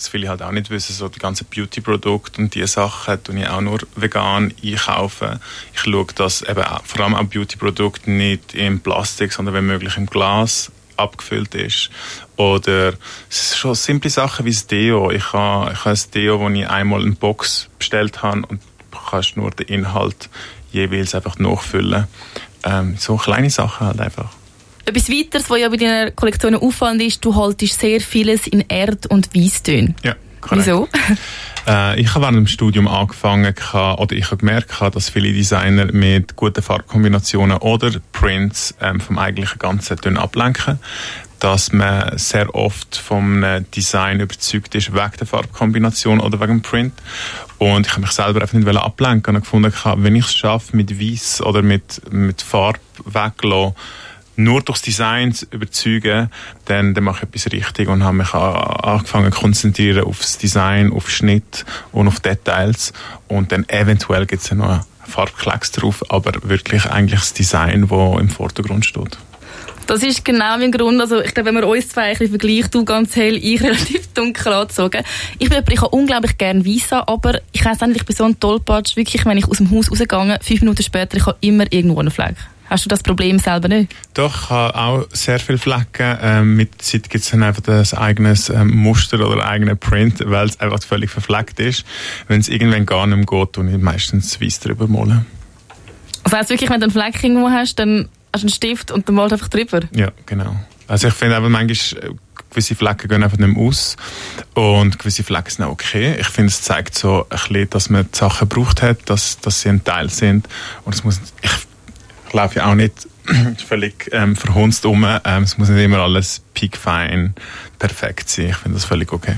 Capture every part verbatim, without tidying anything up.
was viele halt auch nicht wissen, so die ganzen Beauty-Produkte und diese Sachen tue ich auch nur vegan einkaufen. Ich schaue, dass eben auch, vor allem auch Beauty-Produkte nicht im Plastik, sondern wenn möglich im Glas abgefüllt ist. Oder es sind schon simple Sachen wie das Deo. Ich habe, ich habe ein Deo, wo ich einmal eine Box bestellt habe und du kannst nur den Inhalt jeweils einfach nachfüllen. Ähm, so kleine Sachen halt einfach. Etwas weiteres, was ja bei deinen Kollektionen auffallend ist, du haltest sehr vieles in Erd- und Weisstönen. Ja, korrekt. Wieso? äh, ich habe während dem Studium angefangen, oder ich habe gemerkt, dass viele Designer mit guten Farbkombinationen oder Prints ähm, vom eigentlichen Ganzen ablenken. Dass man sehr oft vom Design überzeugt ist, wegen der Farbkombination oder wegen dem Print. Und ich habe mich selber einfach nicht ablenken und gefunden, wenn ich es schaffe, mit Weiss oder mit, mit Farbe wegzulassen, nur durchs Design zu überzeugen, dann, dann mache ich etwas richtig und habe mich angefangen zu konzentrieren auf das Design, auf Schnitt und auf Details. Und dann eventuell gibt es ja noch einen Farbklecks drauf, aber wirklich eigentlich das Design, das im Vordergrund steht. Das ist genau mein Grund. Also ich glaube, wenn man uns zwei ein bisschen vergleicht, du ganz hell, ich relativ dunkel angezogen. Ich bin ich habe unglaublich gerne Weiss an, aber ich weiss nicht, ich bin so ein Tollpatsch, wirklich, wenn ich aus dem Haus rausgegangen, fünf Minuten später, ich habe immer irgendwo einen Fleck. Hast du das Problem selber nicht? Doch, ich habe auch sehr viele Flecken. Ähm, mit der Zeit gibt es dann einfach ein eigenes ähm, Muster oder einen eigenen Print, weil es einfach völlig verfleckt ist. Wenn es irgendwann gar nicht mehr geht, tue ich meistens Weiss drüber malen. Das heisst wirklich, wenn du einen Fleck irgendwo hast, dann hast du einen Stift und dann malst du einfach drüber? Ja, genau. Also ich finde aber manchmal, gewisse Flecken gehen einfach nicht mehr aus und gewisse Flecken sind auch okay. Ich finde, es zeigt so ein bisschen, dass man die Sachen gebraucht hat, dass, dass sie ein Teil sind. Und es muss, ich laufe ja auch nicht völlig ähm, verhunzt um. Ähm, es muss nicht immer alles piekfein perfekt sein. Ich finde das völlig okay.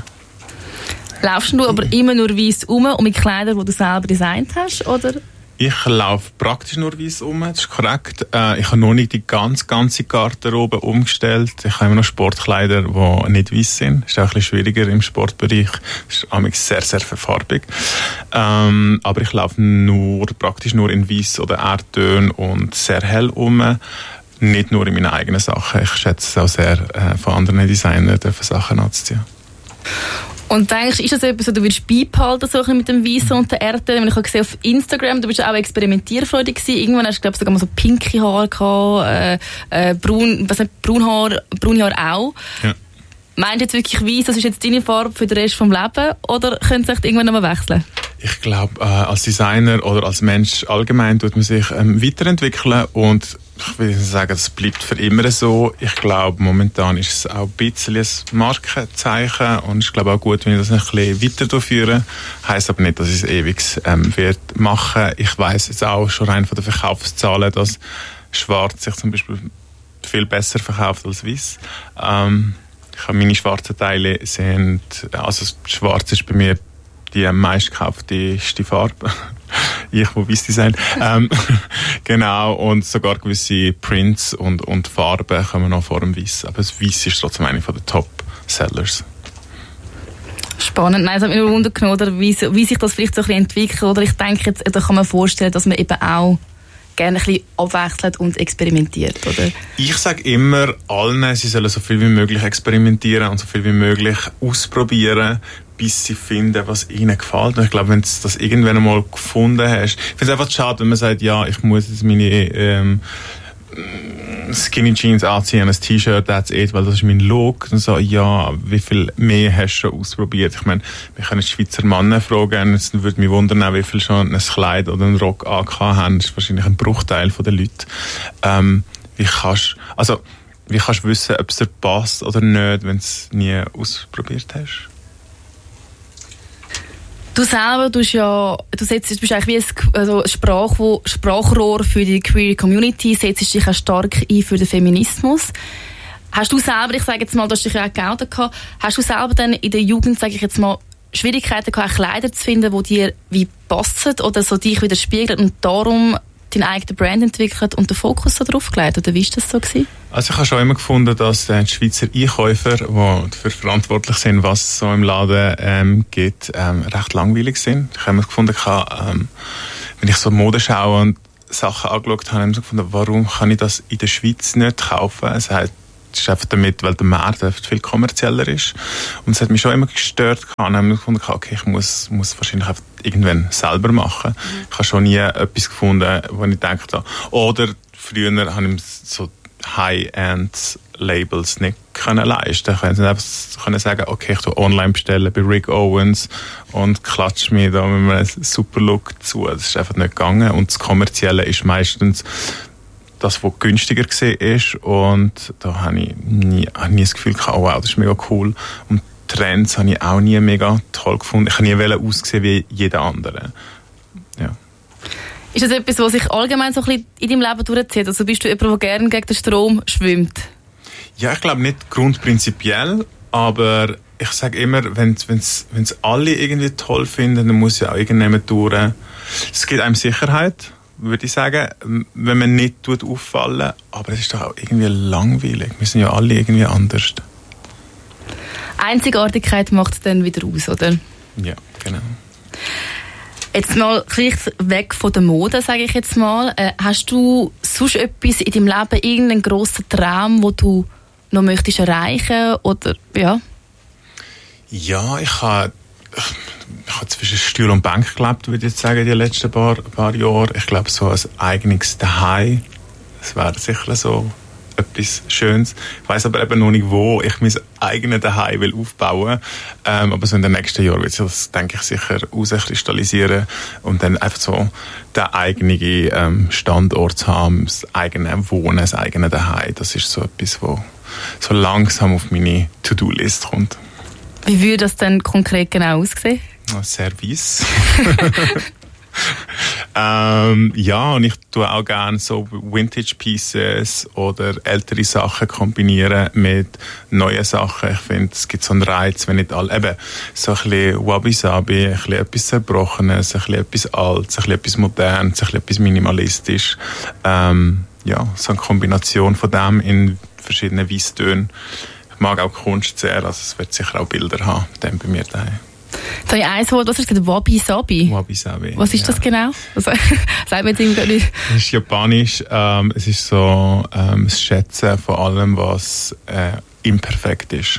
Laufst du aber immer nur weiss um und mit Kleidern, die du selber designt hast, oder? Ich laufe praktisch nur weiss um, das ist korrekt. Äh, ich habe noch nicht die ganz, ganze Garderobe umgestellt. Ich habe immer noch Sportkleider, die nicht weiss sind. Das ist auch ein bisschen schwieriger im Sportbereich. Das ist manchmal sehr, sehr verfarbig. Ähm, aber ich laufe nur, praktisch nur in weiss oder Erdtönen und sehr hell um. Nicht nur in meinen eigenen Sachen. Ich schätze es auch sehr, äh, von anderen Designern Sachen anzuziehen. Und denkst, ist das etwas, was du willst beibehalten, so mit dem Weissen und der Erde? Ich habe gesehen auf Instagram, du bist auch experimentierfreudig gewesen. Irgendwann hast du, glaube ich, sogar mal so pinke Haare gehabt, äh, äh, braun, was nicht, Braunhaar, braune Haare auch. Ja. Meinst du jetzt wirklich Weiss, das ist jetzt deine Farbe für den Rest des Lebens? Oder könnte es irgendwann noch mal wechseln? Ich glaube, äh, als Designer oder als Mensch allgemein tut man sich ähm, weiterentwickeln und ich will sagen, das bleibt für immer so. Ich glaube, momentan ist es auch ein bisschen ein Markenzeichen und ich glaube auch gut, wenn ich das ein bisschen weiter durchführe. Heisst aber nicht, dass ich es ewig ähm, wird machen. Ich weiss jetzt auch schon rein von den Verkaufszahlen, dass Schwarz sich zum Beispiel viel besser verkauft als Weiss. Ähm, ich habe meine schwarzen Teile sind, also Schwarz ist bei mir die meistgekaufteste Farbe. Ich, wo Weiss Design. ähm, genau, und sogar gewisse Prints und, und Farben kommen noch vor dem Weiss. Aber das Weiss ist trotzdem eine der Top-Sellers. Spannend. Nein, es hat mich nur wundern, oder wie, wie sich das vielleicht so ein bisschen entwickelt. Oder ich denke, jetzt, da kann man vorstellen, dass man eben auch gerne ein bisschen abwechselt und experimentiert, oder? Ich sage immer allen, sie sollen so viel wie möglich experimentieren und so viel wie möglich ausprobieren, bis sie finden, was ihnen gefällt. Und ich glaube, wenn du das irgendwann einmal gefunden hast, ich finde es einfach schade, wenn man sagt, ja, ich muss jetzt meine ähm, Skinny Jeans anziehen, ein T-Shirt, that's it, weil das ist mein Look. Und so, ja, wie viel mehr hast du schon ausprobiert? Ich meine, wir können Schweizer Männer fragen, es würde mich wundern, wie viel schon ein Kleid oder einen Rock angehabt haben. Das ist wahrscheinlich ein Bruchteil der Leute. Ähm, wie kannst, also, wie kannst du wissen, ob es dir passt oder nicht, wenn du es nie ausprobiert hast? Du selber tust ja, du setzt, du bist eigentlich wie ein, also ein Sprach, wo, Sprachrohr für die Queer Community, setzt dich auch stark ein für den Feminismus. Hast du selber, ich sage jetzt mal, du hast dich ja auch geoutet gehabt, hast du selber dann in der Jugend, sage ich jetzt mal, Schwierigkeiten gehabt, Kleider zu finden, die dir wie passen oder so dich widerspiegeln und darum deinen eigenen Brand entwickelt und den Fokus so drauf gelegt? Oder wie war das so gewesen? Also ich habe schon immer gefunden, dass die Schweizer Einkäufer, die dafür verantwortlich sind, was es so im Laden ähm, gibt, ähm, recht langweilig sind. Ich habe immer gefunden, ich habe, ähm, wenn ich so Modeschau und Sachen angeschaut habe, habe ich immer gefunden, warum kann ich das in der Schweiz nicht kaufen? Es hat das ist einfach damit, weil der Markt einfach viel kommerzieller ist. Und es hat mich schon immer gestört. Ich habe gefunden, okay, ich muss, muss wahrscheinlich einfach irgendwann selber machen. Mhm. Ich habe schon nie etwas gefunden, wo ich dachte, oder früher habe ich so High-End-Labels nicht können leisten. Ich konnte einfach können sagen, okay, ich tue online bestellen bei Rick Owens und klatsche mir da mit einem super Look zu. Das ist einfach nicht gegangen. Und das Kommerzielle ist meistens das, was günstiger war. Und da habe ich nie, habe nie das Gefühl gehabt, oh wow, das ist mega cool. Und Trends habe ich auch nie mega toll gefunden. Ich habe nie aussehen wie jeder andere. Ja. Ist das etwas, was sich allgemein so ein bisschen in deinem Leben durchzieht? Also bist du jemand, der gerne gegen den Strom schwimmt? Ja, ich glaube nicht grundprinzipiell, aber ich sage immer, wenn es alle irgendwie toll finden, dann muss ja auch irgendjemand durch. Es gibt einem Sicherheit, würde ich sagen, wenn man nicht tut auffallen, aber es ist doch auch irgendwie langweilig. Wir sind ja alle irgendwie anders. Einzigartigkeit macht es dann wieder aus, oder? Ja, genau. Jetzt mal vielleicht weg von der Mode, sage ich jetzt mal. Äh, hast du sonst etwas in deinem Leben, irgendeinen grossen Traum, den du noch möchtest erreichen? Oder, ja? Ja, ich habe ich habe zwischen Stuhl und Bank gelebt, würde ich jetzt sagen, die letzten paar, paar Jahre. Ich glaube, so ein eigenes Zuhause, das wäre sicher so etwas Schönes. Ich weiss aber eben noch nicht, wo ich mein eigenes Zuhause will aufbauen will. Ähm, aber so in den nächsten Jahren wird sich das, denke ich, sicher rauskristallisieren und dann einfach so den eigenen ähm, Standort zu haben, das eigene Wohnen, das eigene Zuhause. Das ist so etwas, was so langsam auf meine To-Do-List kommt. Wie würde das denn konkret genau aussehen? Service. ähm, ja, und ich tue auch gerne so Vintage-Pieces oder ältere Sachen kombinieren mit neuen Sachen. Ich finde, es gibt so einen Reiz, wenn nicht alle, eben, so ein bisschen Wabi-Sabi, ein bisschen etwas Zerbrochenes, ein bisschen etwas Altes, ein bisschen etwas Modernes, ein bisschen etwas Minimalistisch. Ähm, ja, so eine Kombination von dem in verschiedenen Weisstönen. Ich mag auch Kunst sehr, also es wird sicher auch Bilder haben, dann bei mir daheim. Da habe ich ein Wort, was ist das? Wabi-Sabi? Wabi-Sabi. Was ist ja. das genau? Also, sagt mir jetzt irgendwie nicht. Es ist japanisch. Ähm, es ist so ähm, das Schätzen von allem, was äh, imperfekt ist.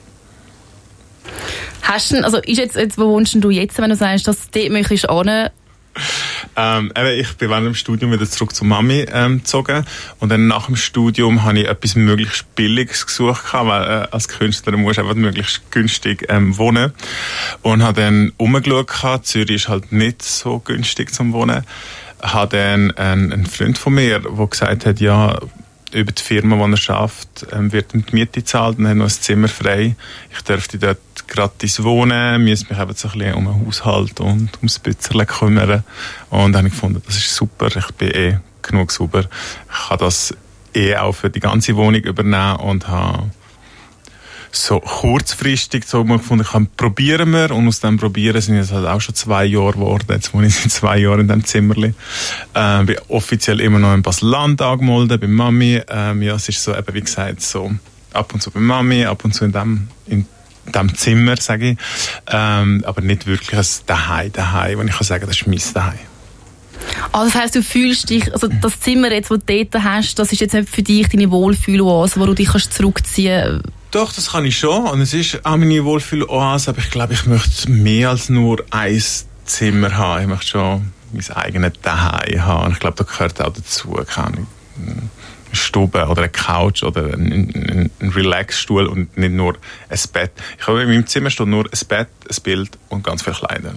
Hast du, also ist jetzt, jetzt, wo wohnst du jetzt, wenn du sagst, dass du dort möchtest hin? Ähm, ich bin während dem Studium wieder zurück zu Mami ähm, gezogen und dann nach dem Studium habe ich etwas möglichst Billiges gesucht, weil äh, als Künstler musst du einfach möglichst günstig ähm, wohnen und habe dann umgeschaut, Zürich ist halt nicht so günstig zum Wohnen, habe dann einen, einen Freund von mir, der gesagt hat, ja, über die Firma, die er schafft, ähm, wird ihm die Miete gezahlt und hat noch ein Zimmer frei. Ich dürfte dort gratis wohnen, müsste mich eben so ein bisschen um den Haushalt und ums Bützerle kümmern. Und dann habe ich gefunden, das ist super, ich bin eh genug sauber. Ich kann das eh auch für die ganze Wohnung übernehmen und habe so kurzfristig so mal gefunden, ich kann probieren wir, und aus dem Probieren sind jetzt halt auch schon zwei Jahre geworden. Jetzt wohne ich seit zwei Jahren in diesem Zimmerli. Ähm, bin offiziell immer noch in Basel-Land angemeldet, bei Mami. Ähm, ja, es ist so, eben wie gesagt, so ab und zu bei Mami, ab und zu in dem, in dem Zimmer, sage ich. Ähm, aber nicht wirklich ein Daheim, Daheim, wenn ich kann sagen, das ist mein Daheim. Also das heisst, du fühlst dich, also das Zimmer jetzt, das du dort hast, das ist jetzt nicht für dich deine Wohlfühloase, wo du dich kannst zurückziehen kannst? Doch, das kann ich schon. Und es ist auch meine Wohlfühloase, aber ich glaube, ich möchte mehr als nur ein Zimmer haben. Ich möchte schon mein eigenes Zuhause haben. Und ich glaube, da gehört auch dazu, keine eine Stube oder eine Couch oder ein, ein, ein Relaxstuhl und nicht nur ein Bett. Ich habe in meinem Zimmer steht nur ein Bett, ein Bild und ganz viele Kleider.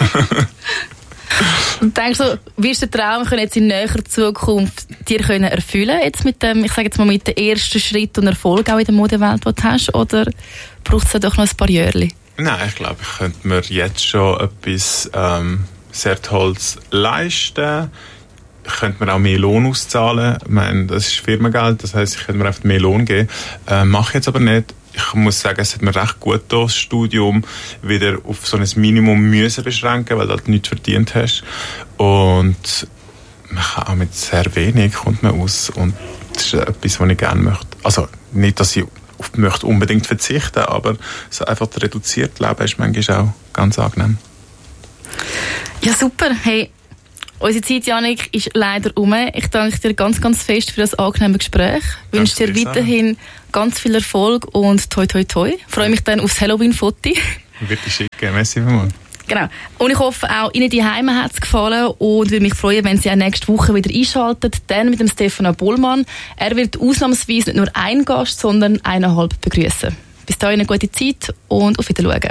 Und denkst du, wirst du den Traum können jetzt in näherer Zukunft dir können erfüllen jetzt mit dem, ich sage jetzt mal mit dem ersten Schritt und Erfolg auch in der Modewelt, den du hast, oder braucht es doch noch ein paar Jahre? Nein, ich glaube, ich könnte mir jetzt schon etwas ähm, sehr Tolles leisten. Ich könnte mir auch mehr Lohn auszahlen. Ich meine, das ist Firmengeld, das heisst, ich könnte mir einfach mehr Lohn geben. Äh, mache ich jetzt aber nicht. Ich muss sagen, es hat mir recht gut getan, das Studium wieder auf so ein Minimum müssen beschränken, weil du halt nichts verdient hast. Und man kann auch mit sehr wenig kommt man aus. Und das ist etwas, was ich gerne möchte. Also nicht, dass ich auf möchte unbedingt verzichten, aber so einfach das reduzierte Leben ist manchmal auch ganz angenehm. Ja, super. Hey, Unsere Zeit, Jannik, ist leider um. Ich danke dir ganz, ganz fest für das angenehme Gespräch. Ich wünsche dir weiterhin ganz viel Erfolg und toi, toi, toi. Ich freue mich dann aufs Halloween-Foto. Wird dich schicken. Merci vielmals. Genau. Und ich hoffe auch, Ihnen die Heime hat es gefallen und würde mich freuen, wenn Sie auch nächste Woche wieder einschalten. Dann mit dem Stefano Bollmann. Er wird ausnahmsweise nicht nur einen Gast, sondern eineinhalb begrüßen. Bis dahin eine gute Zeit und auf Wiedersehen.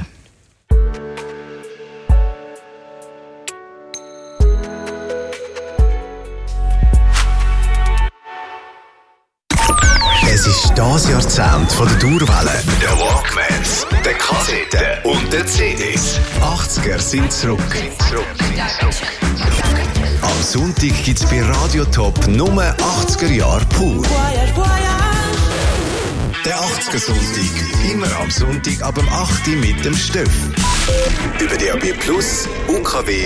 Es ist das Jahrzehnt von der Dauerwelle, der Walkmans, der Kassetten und der C Ds. achtziger sind zurück. Am Sonntag gibt es bei Radio Top Nummer achtziger Jahre pur. Der achtziger Sonntag, immer am Sonntag ab dem acht Uhr mit dem Steff. Über D A B Plus, U K W